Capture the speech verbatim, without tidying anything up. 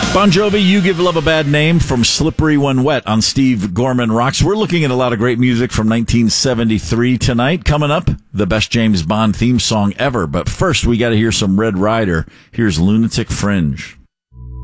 Bon Jovi, You Give Love a Bad Name from Slippery When Wet on Steve Gorman Rocks. We're looking at a lot of great music from nineteen seventy-three tonight. Coming up, the best James Bond theme song ever. But first, we got to hear some Red Rider. Here's Lunatic Fringe.